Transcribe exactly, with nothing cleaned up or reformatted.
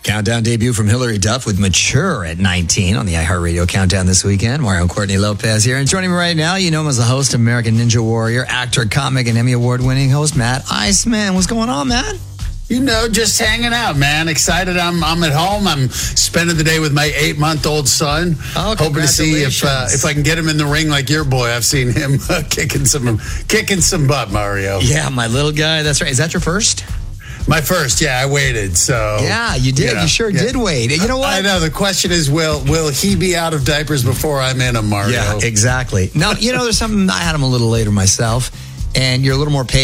Countdown debut from Hilary Duff with Mature at nineteen on the iHeartRadio Countdown this weekend. Mario Courtney Lopez here. And joining me right now, you know him as the host of American Ninja Warrior, actor, comic, and Emmy Award-winning host, Matt Iceman. What's going on, Matt? You know, just hanging out, man. Excited. I'm I'm at home. I'm spending the day with my eight-month-old son. Oh, hoping to see if uh, if I can get him in the ring like your boy. I've seen him uh, kicking some kicking some butt, Mario. Yeah, my little guy. That's right. Is that your first? My first, yeah, I waited. So yeah, you did. You, know, you sure yeah. did wait. You know what? I know. The question is, will will he be out of diapers before I'm in him, Mario? Yeah, exactly. Now, you know, there's something. I had him a little later myself, and you're a little more patient.